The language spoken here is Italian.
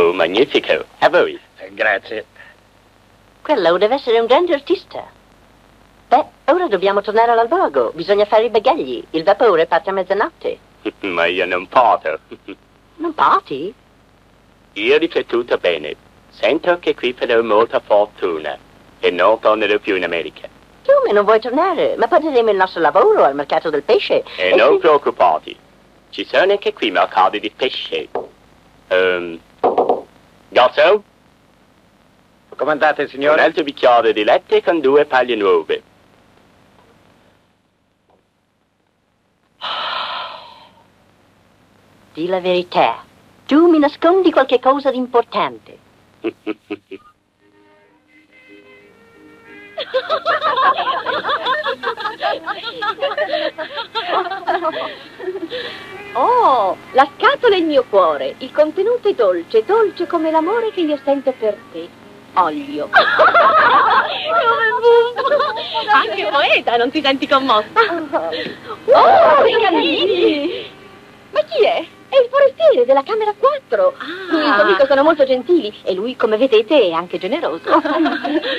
Oh, magnifico. A voi. Grazie. Quello deve essere un grande artista. Beh, ora dobbiamo tornare all'albergo. Bisogna fare i bagagli. Il vapore parte a mezzanotte. Ma io non parto. Non parti? Io riflettuto bene. Sento che qui farò molta fortuna. E non tornerò più in America. Come non vuoi tornare? Ma porteremo il nostro lavoro al mercato del pesce. E non preoccupati. Ci sono anche qui mercati di pesce. Garçon? Comandate, Un signore? altro bicchiere di latte con 2 paglie nuove. Di la verità. Tu mi nascondi qualche cosa di importante. Oh, la scatola è il mio cuore. Il contenuto è dolce, dolce come l'amore che io sento per te. Olio. Anche poeta, non ti senti commossa? Oh, i canini! Ma chi è? È il forestiere della camera 4. Lui e il suo amico sono molto gentili e lui, come vedete, è anche generoso.